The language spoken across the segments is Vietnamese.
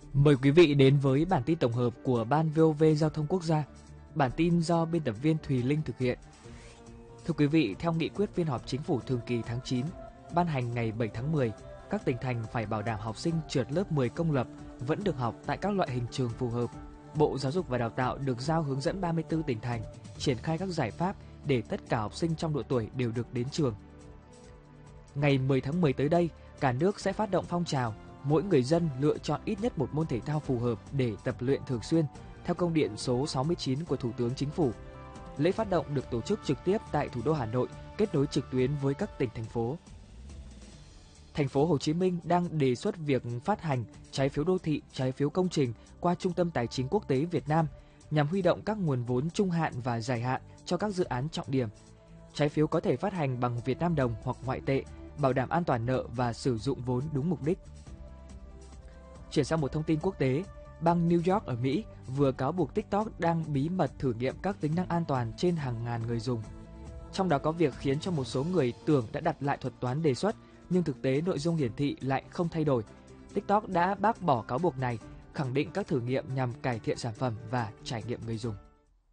Mời quý vị đến với bản tin tổng hợp của Ban VOV Giao thông Quốc gia. Bản tin do biên tập viên Thùy Linh thực hiện. Thưa quý vị, theo nghị quyết phiên họp chính phủ thường kỳ tháng 9, ban hành ngày 7 tháng 10, các tỉnh thành phải bảo đảm học sinh trượt lớp 10 công lập vẫn được học tại các loại hình trường phù hợp. Bộ Giáo dục và Đào tạo được giao hướng dẫn 34 tỉnh thành triển khai các giải pháp để tất cả học sinh trong độ tuổi đều được đến trường. Ngày 10 tháng 10 tới đây, cả nước sẽ phát động phong trào mỗi người dân lựa chọn ít nhất một môn thể thao phù hợp để tập luyện thường xuyên, theo công điện số 69 của Thủ tướng Chính phủ. Lễ phát động được tổ chức trực tiếp tại thủ đô Hà Nội, kết nối trực tuyến với các tỉnh, thành phố. Thành phố Hồ Chí Minh đang đề xuất việc phát hành trái phiếu đô thị, trái phiếu công trình qua Trung tâm Tài chính Quốc tế Việt Nam nhằm huy động các nguồn vốn trung hạn và dài hạn cho các dự án trọng điểm. Trái phiếu có thể phát hành bằng Việt Nam đồng hoặc ngoại tệ, bảo đảm an toàn nợ và sử dụng vốn đúng mục đích. Chuyển sang một thông tin quốc tế, bang New York ở Mỹ vừa cáo buộc TikTok đang bí mật thử nghiệm các tính năng an toàn trên hàng ngàn người dùng. Trong đó có việc khiến cho một số người tưởng đã đặt lại thuật toán đề xuất, nhưng thực tế nội dung hiển thị lại không thay đổi. TikTok đã bác bỏ cáo buộc này, khẳng định các thử nghiệm nhằm cải thiện sản phẩm và trải nghiệm người dùng.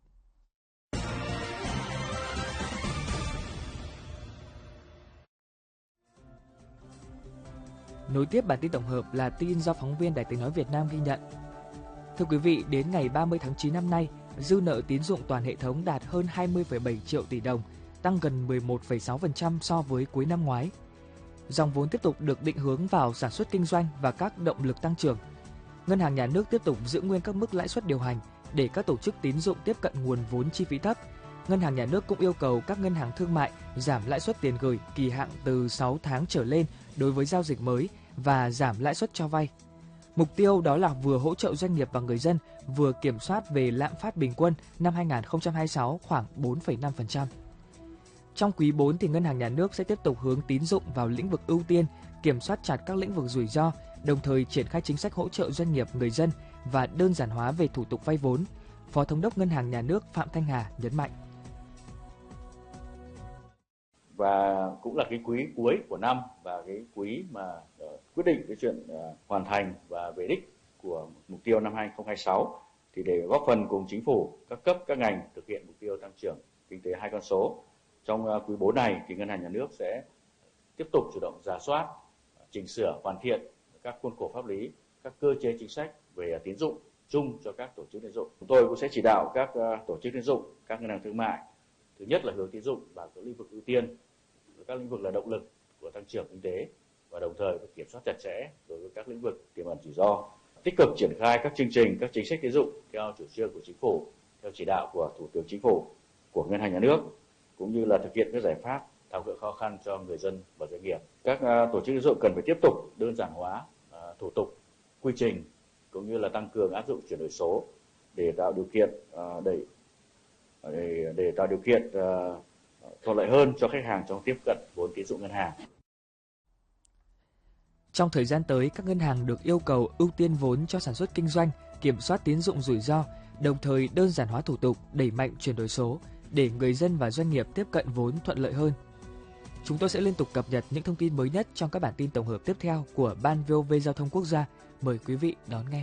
Nối tiếp bản tin tổng hợp là tin do phóng viên Đài Tiếng nói Việt Nam ghi nhận. Thưa quý vị, đến ngày 30 tháng 9 năm nay, dư nợ tín dụng toàn hệ thống đạt hơn 20,7 triệu tỷ đồng, tăng gần 11,6% so với cuối năm ngoái. Dòng vốn tiếp tục được định hướng vào sản xuất kinh doanh và các động lực tăng trưởng. Ngân hàng Nhà nước tiếp tục giữ nguyên các mức lãi suất điều hành để các tổ chức tín dụng tiếp cận nguồn vốn chi phí thấp. Ngân hàng Nhà nước cũng yêu cầu các ngân hàng thương mại giảm lãi suất tiền gửi kỳ hạn từ 6 tháng trở lên đối với giao dịch mới và giảm lãi suất cho vay. Mục tiêu đó là vừa hỗ trợ doanh nghiệp và người dân, vừa kiểm soát về lạm phát bình quân năm 2026 khoảng 4,5%. Trong quý 4 thì Ngân hàng Nhà nước sẽ tiếp tục hướng tín dụng vào lĩnh vực ưu tiên, kiểm soát chặt các lĩnh vực rủi ro, đồng thời triển khai chính sách hỗ trợ doanh nghiệp, người dân và đơn giản hóa về thủ tục vay vốn. Phó Thống đốc Ngân hàng Nhà nước Phạm Thanh Hà nhấn mạnh. Và cũng là cái quý cuối của năm và cái quý mà quyết định cái chuyện hoàn thành và về đích của mục tiêu năm 2026, thì để góp phần cùng chính phủ, các cấp, các ngành thực hiện mục tiêu tăng trưởng kinh tế 2 con số. Trong quý 4 này thì Ngân hàng Nhà nước sẽ tiếp tục chủ động rà soát, chỉnh sửa, hoàn thiện các khuôn khổ pháp lý, các cơ chế chính sách về tín dụng chung cho các tổ chức tín dụng. Chúng tôi cũng sẽ chỉ đạo các tổ chức tín dụng, các ngân hàng thương mại, thứ nhất là hướng tín dụng vào các lĩnh vực ưu tiên, các lĩnh vực là động lực của tăng trưởng kinh tế, và đồng thời kiểm soát chặt chẽ đối với các lĩnh vực tiềm ẩn rủi ro, tích cực triển khai các chương trình, các chính sách tín dụng theo chủ trương của chính phủ, theo chỉ đạo của Thủ tướng Chính phủ, của Ngân hàng Nhà nước, cũng như là thực hiện các giải pháp tháo gỡ khó khăn cho người dân và doanh nghiệp. Các tổ chức tín dụng cần phải tiếp tục đơn giản hóa thủ tục, quy trình, cũng như là tăng cường áp dụng chuyển đổi số để tạo điều kiện thuận lợi hơn cho khách hàng trong tiếp cận vốn tín dụng ngân hàng. Trong thời gian tới, các ngân hàng được yêu cầu ưu tiên vốn cho sản xuất kinh doanh, kiểm soát tín dụng rủi ro, đồng thời đơn giản hóa thủ tục, đẩy mạnh chuyển đổi số để người dân và doanh nghiệp tiếp cận vốn thuận lợi hơn. Chúng tôi sẽ liên tục cập nhật những thông tin mới nhất trong các bản tin tổng hợp tiếp theo của Ban VOV Giao thông Quốc gia. Mời quý vị đón nghe.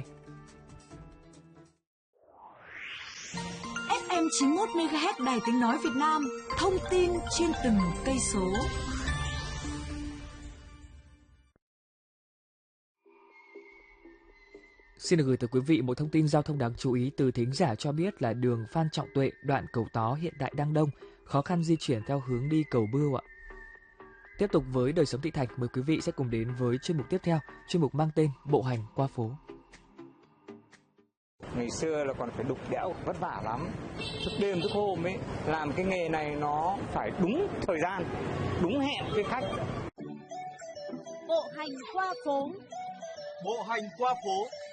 FM 91 MHz Đài Tiếng nói Việt Nam, thông tin trên từng cây số. Xin được gửi tới quý vị một thông tin giao thông đáng chú ý từ thính giả cho biết là đường Phan Trọng Tuệ, đoạn Cầu Tó hiện tại đang đông, khó khăn di chuyển theo hướng đi Cầu Bưu ạ. Tiếp tục với đời sống thị thành, mời quý vị sẽ cùng đến với chuyên mục tiếp theo, chuyên mục mang tên Bộ hành qua phố. Ngày xưa là còn phải đục đẽo vất vả lắm, thức đêm thức hôm ấy, làm cái nghề này nó phải đúng thời gian, đúng hẹn với khách. Bộ hành qua phố. Bộ hành qua phố.